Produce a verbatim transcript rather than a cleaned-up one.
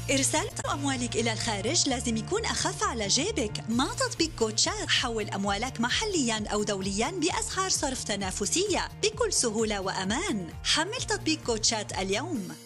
إرسال أموالك إلى الخارج لازم يكون أخف على جيبك مع تطبيق كوتشات. حول أموالك محلياً أو دولياً بأسعار صرف تنافسية بكل سهولة وأمان. حمل تطبيق كوتشات اليوم.